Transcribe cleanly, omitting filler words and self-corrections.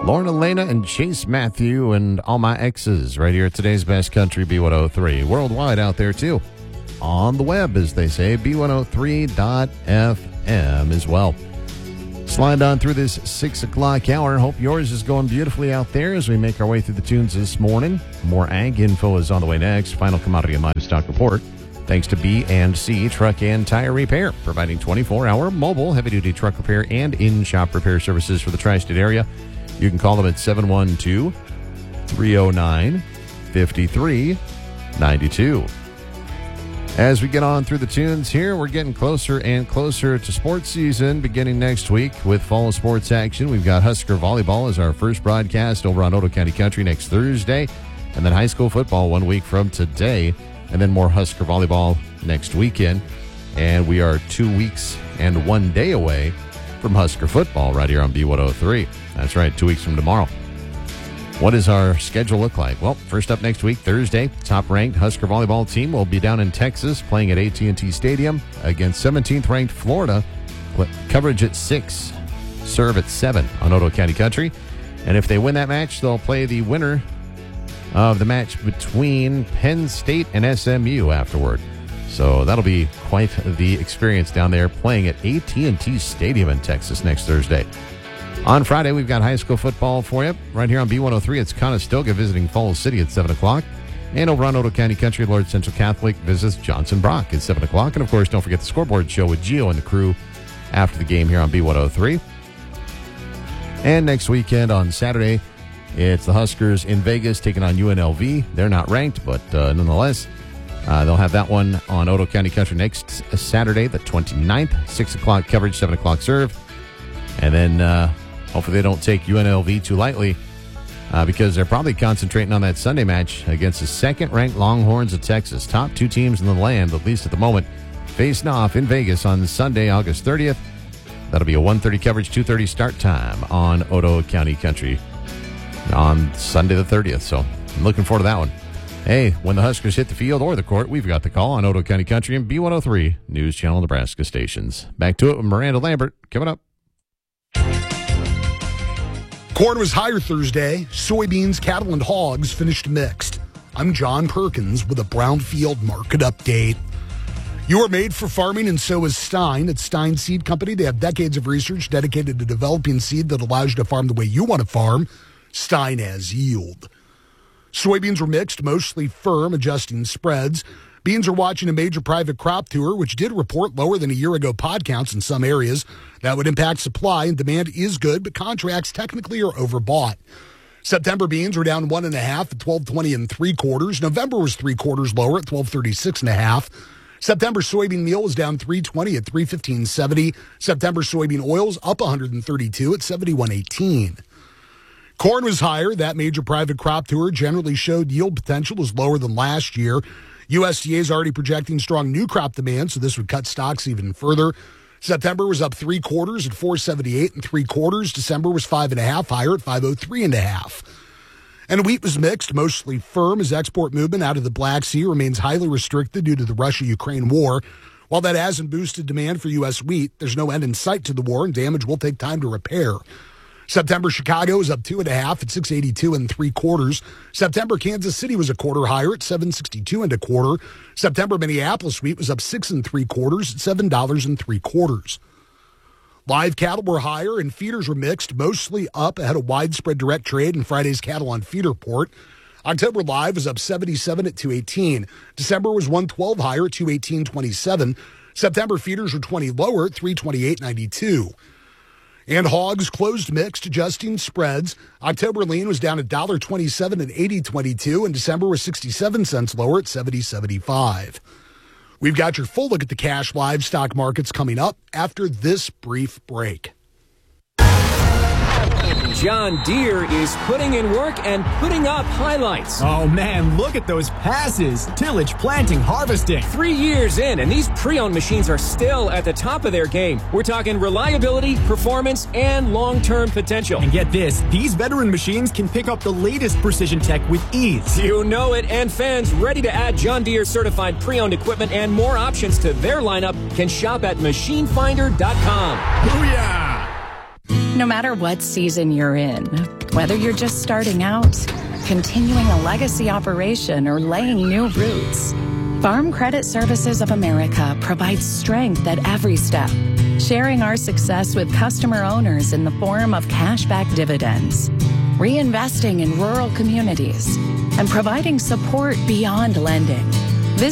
Lauren Elena and Chase Matthew and all my exes right here at today's Best Country B103. Worldwide out there, too. On the web, as they say, B103.fm as well. Slide on through this 6 o'clock hour. Hope yours is going beautifully out there as we make our way through the tunes this morning. More ag info is on the way next. Final commodity and livestock report. Thanks to B&C Truck and Tire Repair, providing 24-hour mobile heavy-duty truck repair and in-shop repair services for the tri-state area. You can call them at 712-309-5392. As we get on through the tunes here, we're getting closer and closer to sports season beginning next week with fall sports action. We've got Husker Volleyball as our first broadcast over on Otoe County Country next Thursday, and then high school football 1 week from today, and then more Husker Volleyball next weekend. And we are 2 weeks and 1 day away from Husker football right here on B103. That's right, 2 weeks from tomorrow. What does our schedule look like? Well, first up next week, Thursday, top-ranked Husker volleyball team will be down in Texas playing at AT&T Stadium against 17th-ranked Florida. Coverage at 6, serve at 7 on Otoe County Country. And if they win that match, they'll play the winner of the match between Penn State and SMU afterward. So that'll be quite the experience down there playing at AT&T Stadium in Texas next Thursday. On Friday, we've got high school football for you. Right here on B103, it's Conestoga visiting Falls City at 7 o'clock. And over on Otoe County Country, Lord Central Catholic visits Johnson Brock at 7 o'clock. And, of course, don't forget the scoreboard show with Gio and the crew after the game here on B103. And next weekend on Saturday, it's the Huskers in Vegas taking on UNLV. They're not ranked, but nonetheless, they'll have that one on Otoe County Country next Saturday, the 29th, 6 o'clock coverage, 7 o'clock serve. And then hopefully they don't take UNLV too lightly because they're probably concentrating on that Sunday match against the second-ranked Longhorns of Texas. Top two teams in the land, at least at the moment, facing off in Vegas on Sunday, August 30th. That'll be a 1:30 coverage, 2:30 start time on Otoe County Country on Sunday the 30th. So I'm looking forward to that one. Hey, when the Huskers hit the field or the court, we've got the call on Otoe County Country and B103 News Channel Nebraska stations. Back to it with Miranda Lambert coming up. Corn was higher Thursday. Soybeans, cattle, and hogs finished mixed. I'm John Perkins with a Brownfield market update. You are made for farming, and so is Stein. At Stein Seed Company, they have decades of research dedicated to developing seed that allows you to farm the way you want to farm. Stein has yield. Soybeans were mixed, mostly firm, adjusting spreads. Beans are watching a major private crop tour, which did report lower than a year ago pod counts in some areas. That would impact supply, and demand is good, but contracts technically are overbought. September beans were down 1.5 at 12.20 3/4. November was 3/4 lower at 12.36.5. September soybean meal was down 3.20 at 3.15.70. September soybean oils up 132 at 71.18. Corn was higher. That major private crop tour generally showed yield potential was lower than last year. USDA is already projecting strong new crop demand, so this would cut stocks even further. September was up 3/4 at 4.78 3/4. December was 5.5 higher at 5.03.5. And wheat was mixed, mostly firm, as export movement out of the Black Sea remains highly restricted due to the Russia-Ukraine war. While that hasn't boosted demand for U.S. wheat, there's no end in sight to the war, and damage will take time to repair. September Chicago was up 2.5 at 6.82 3/4. September Kansas City was a quarter higher at 7.62 1/4. September Minneapolis wheat was up 6 3/4 at $7 3/4. Live cattle were higher and feeders were mixed, mostly up ahead of widespread direct trade in Friday's cattle on feed report. October live was up 77 at 218. December was 112 higher at 218.27. September feeders were 20 lower at 328.92. And hogs closed mixed, adjusting spreads. October lean was down $1.27 at 80.22, and December was 67 cents lower at 70.75. We've got your full look at the cash livestock markets coming up after this brief break. John Deere is putting in work and putting up highlights. Oh, man, look at those passes. Tillage, planting, harvesting. 3 years in, and these pre-owned machines are still at the top of their game. We're talking reliability, performance, and long-term potential. And get this, these veteran machines can pick up the latest precision tech with ease. You know it, and fans ready to add John Deere certified pre-owned equipment and more options to their lineup can shop at machinefinder.com. Booyah! No matter what season you're in, whether you're just starting out, continuing a legacy operation, or laying new roots, Farm Credit Services of America provides strength at every step, sharing our success with customer owners in the form of cashback dividends, reinvesting in rural communities, and providing support beyond lending.